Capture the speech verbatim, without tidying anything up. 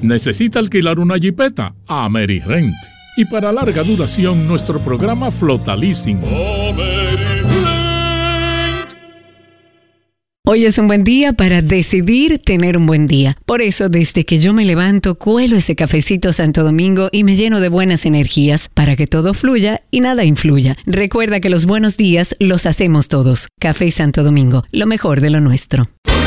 ¿Necesita alquilar una jipeta? AmeriRent. Y para larga duración, nuestro programa Flota Leasing. Hoy es un buen día para decidir tener un buen día. Por eso, desde que yo me levanto, cuelo ese cafecito Santo Domingo y me lleno de buenas energías para que todo fluya y nada influya. Recuerda que los buenos días los hacemos todos. Café Santo Domingo, lo mejor de lo nuestro.